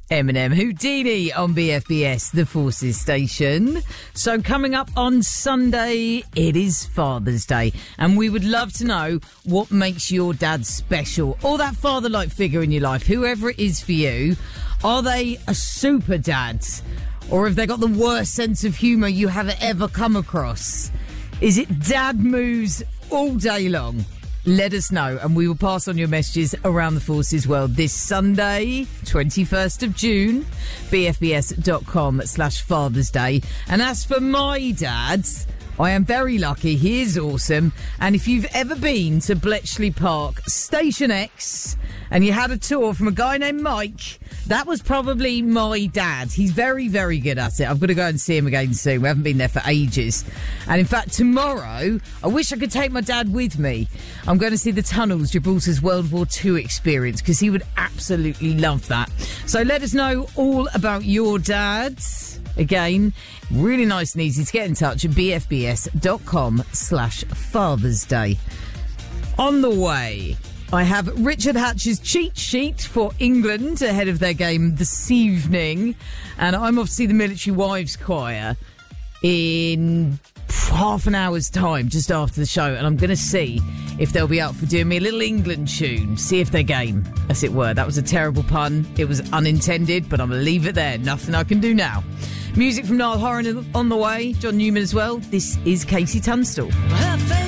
Eminem, Houdini on BFBS, the Forces station. So coming up on Sunday, it is Father's Day, and we would love to know what makes your dad special, or that father-like figure in your life, whoever it is for you. Are they a super dad, or have they got the worst sense of humour you have ever come across? Is it dad moves all day long? Let us know, and we will pass on your messages around the Forces world this Sunday, 21st of June, bfbs.com/Father's Day. And as for my dad, I am very lucky. He is awesome. And if you've ever been to Bletchley Park, Station X, and you had a tour from a guy named Mike, that was probably my dad. He's very, very good at it. I've got to go and see him again soon. We haven't been there for ages. And in fact, tomorrow, I wish I could take my dad with me. I'm going to see the tunnels, Gibraltar's World War II experience, because he would absolutely love that. So let us know all about your dads. Again, really nice and easy to get in touch at bfbs.com/Father's Day. On the way, I have Richard Hatch's cheat sheet for England ahead of their game this evening. And I'm off to see the Military Wives Choir in half an hour's time, just after the show. And I'm going to see if they'll be up for doing me a little England tune. See if they're game, as it were. That was a terrible pun. It was unintended, but I'm going to leave it there. Nothing I can do now. Music from Niall Horan on the way. John Newman as well. This is Casey Tunstall.